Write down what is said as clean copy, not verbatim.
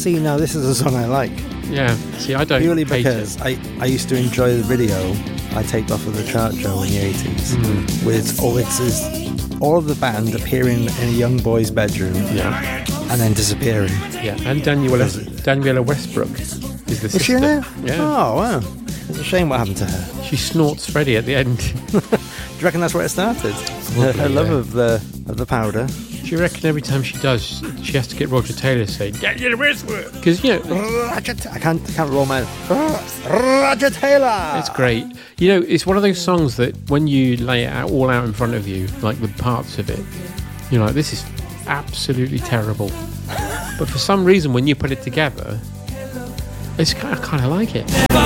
See, now this is a song I like. Yeah. See, I don't. Purely hate because it. I used to enjoy the video I taped off of the chart show in the 80s. With all of the band appearing in a young boy's bedroom. Yeah. And then disappearing. Yeah. And Daniela Westbrook is the sister. Is she in there? Yeah. Oh, wow. It's a shame what happened to her. She snorts Freddie at the end. Do you reckon that's where it started? Her love of the powder. Do you reckon every time she does, she has to get Roger Taylor to say, Daniela Westbrook? Because, I can't roll my... Roger Taylor! It's great. It's one of those songs that when you lay it all out in front of you, like the parts of it, you're like, this is absolutely terrible. But for some reason, when you put it together, I kind of like it.